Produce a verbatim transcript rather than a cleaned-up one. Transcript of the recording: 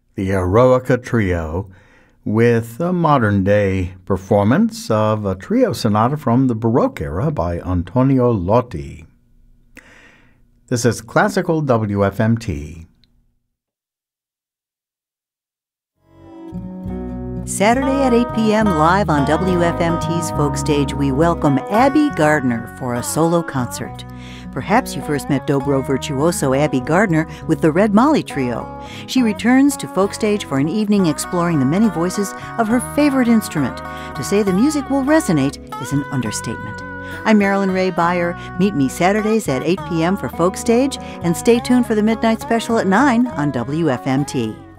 the Eroica Trio, with a modern-day performance of a trio sonata from the Baroque era by Antonio Lotti. This is Classical W F M T. Saturday at eight p.m. live on W F M T's Folk Stage, we welcome Abby Gardner for a solo concert. Perhaps you first met dobro virtuoso Abby Gardner with the Red Molly Trio. She returns to Folk Stage for an evening exploring the many voices of her favorite instrument. To say the music will resonate is an understatement. I'm Marilyn Ray Beyer. Meet me Saturdays at eight p.m. for Folk Stage, and stay tuned for the Midnight Special at nine on W F M T.